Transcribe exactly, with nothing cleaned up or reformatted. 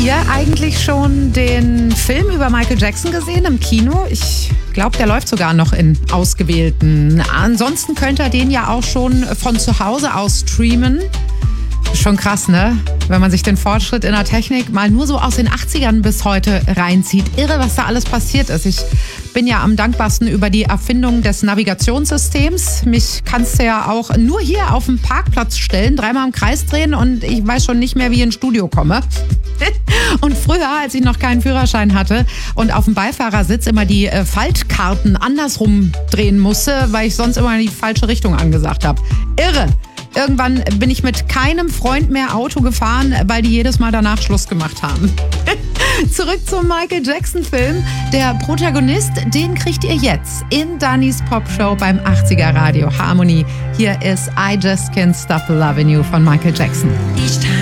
ihr eigentlich schon den Film über Michael Jackson gesehen im Kino? Ich glaube, der läuft sogar noch in ausgewählten. Ansonsten könnt ihr den ja auch schon von zu Hause aus streamen. Schon krass, ne? Wenn man sich den Fortschritt in der Technik mal nur so aus den achtzigern bis heute reinzieht. Irre, was da alles passiert ist. Ich bin ja am dankbarsten über die Erfindung des Navigationssystems. Mich kannst du ja auch nur hier auf den Parkplatz stellen, dreimal im Kreis drehen und ich weiß schon nicht mehr, wie ich ins Studio komme. Und früher, als ich noch keinen Führerschein hatte und auf dem Beifahrersitz immer die äh, Faltkarten andersrum drehen musste, weil ich sonst immer in die falsche Richtung angesagt habe. Irre! Irgendwann bin ich mit keinem Freund mehr Auto gefahren, weil die jedes Mal danach Schluss gemacht haben. Zurück zum Michael Jackson-Film. Der Protagonist, den kriegt ihr jetzt in Dannys Popshow beim achtziger Radio Harmony. Hier ist I Just Can't Stop Loving You von Michael Jackson. Each time